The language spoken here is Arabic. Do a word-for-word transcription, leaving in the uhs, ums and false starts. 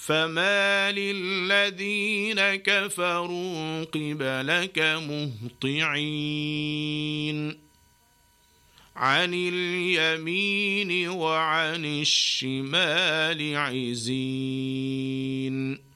فمال الذين كفروا قبلك مهطعين عن اليمين وعن الشمال عزين